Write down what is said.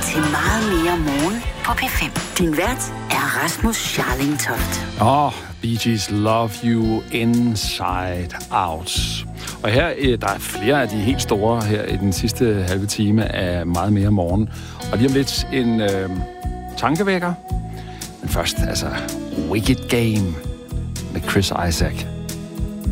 til Meget mere morgen på P5. Din vært er Rasmus Scharling Toft. Bee Gees Love You Inside Out. Og her, der er flere af de helt store her i den sidste halve time af Meget mere morgen. Og lige om lidt en tankevækker. Men først, altså, Wicked Game med Chris Isaak.